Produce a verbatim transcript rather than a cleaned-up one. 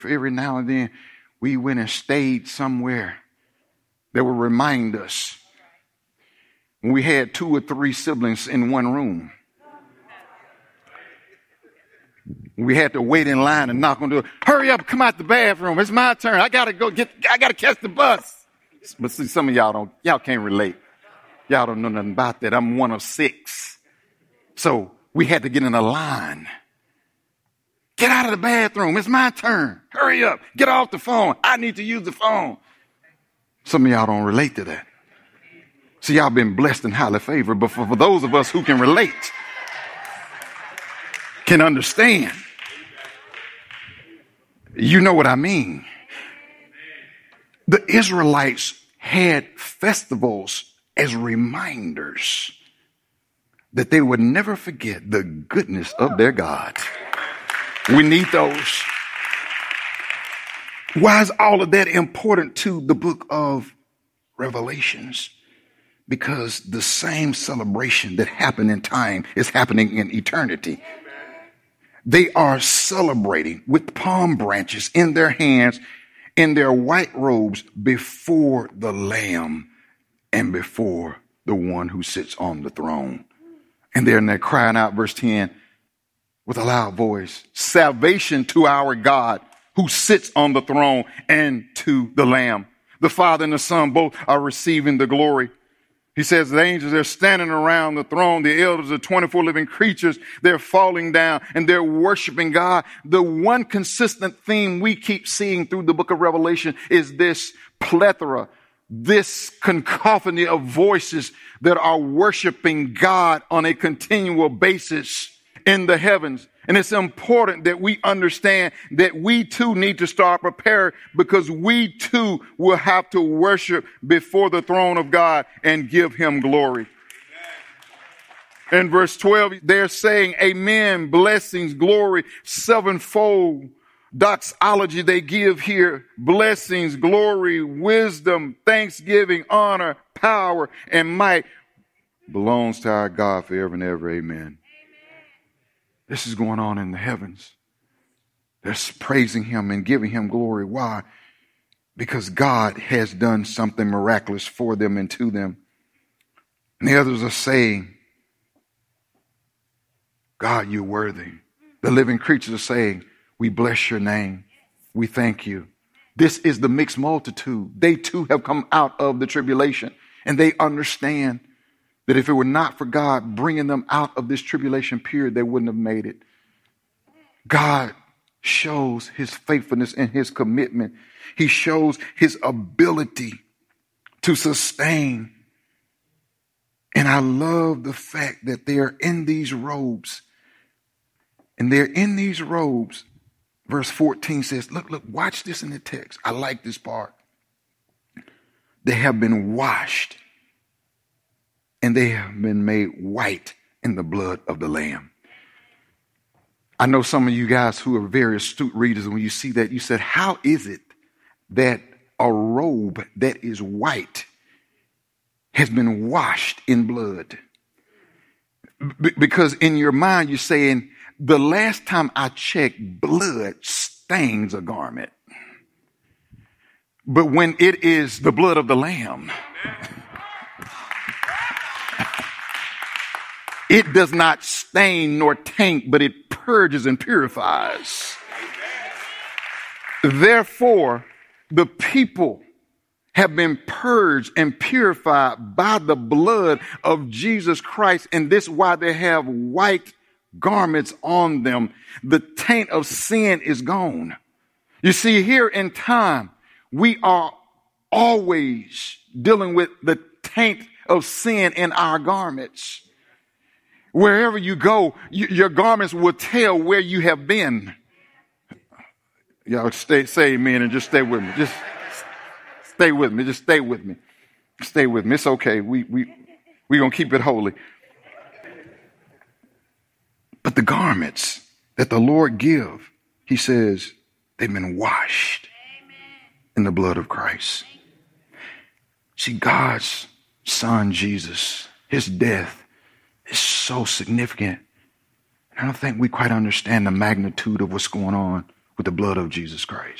every now and then we went and stayed somewhere that would remind us when we had two or three siblings in one room. We had to wait in line and knock on the door. Hurry up, come out the bathroom. It's my turn. I gotta go get, I gotta catch the bus. But see, some of y'all don't, y'all can't relate. Y'all don't know nothing about that. I'm one of six. So we had to get in a line. Get out of the bathroom. It's my turn. Hurry up. Get off the phone. I need to use the phone. Some of y'all don't relate to that. See, y'all been blessed and highly favored, but for, for those of us who can relate, can understand, you know what I mean. The Israelites had festivals as reminders that they would never forget the goodness of their God. We need those. Why is all of that important to the book of Revelations? Because the same celebration that happened in time is happening in eternity. They are celebrating with palm branches in their hands, in their white robes, before the Lamb and before the one who sits on the throne. And they're, and they're crying out, verse ten, with a loud voice, salvation to our God who sits on the throne and to the Lamb. The Father and the Son both are receiving the glory. He says the angels, they're standing around the throne. The elders, the twenty-four living creatures, they're falling down and they're worshiping God. The one consistent theme we keep seeing through the book of Revelation is this plethora, this cacophony of voices that are worshiping God on a continual basis in the heavens. And it's important that we understand that we too need to start preparing, because we too will have to worship before the throne of God and give him glory. In verse twelve, they're saying, amen, blessings, glory, sevenfold doxology they give here. Blessings, glory, wisdom, thanksgiving, honor, power, and might belongs to our God forever and ever. Amen. This is going on in the heavens. They're praising him and giving him glory. Why? Because God has done something miraculous for them and to them. And the others are saying, God, you're worthy. The living creatures are saying, we bless your name. We thank you. This is the mixed multitude. They too have come out of the tribulation, and they understand that if it were not for God bringing them out of this tribulation period, they wouldn't have made it. God shows his faithfulness and his commitment. He shows his ability to sustain. And I love the fact that they are in these robes. And they're in these robes. Verse fourteen says, look, look, watch this in the text. I like this part. They have been washed, and they have been made white in the blood of the Lamb. I know some of you guys who are very astute readers, and when you see that, you said, how is it that a robe that is white has been washed in blood? B- because in your mind, you're saying, the last time I checked, blood stains a garment. But when it is the blood of the Lamb, it does not stain nor taint, but it purges and purifies. Therefore, the people have been purged and purified by the blood of Jesus Christ. And this is why they have white garments on them. The taint of sin is gone. You see, here in time, we are always dealing with the taint of sin in our garments. Wherever you go, you, your garments will tell where you have been. Y'all stay, say amen and just stay with me. Just stay with me. Just stay with me. Stay with me. It's okay. We, we, we're going to keep it holy. But the garments that the Lord give, he says, they've been washed in the blood of Christ. See, God's son, Jesus, his death is so significant. I don't think we quite understand the magnitude of what's going on with the blood of Jesus Christ.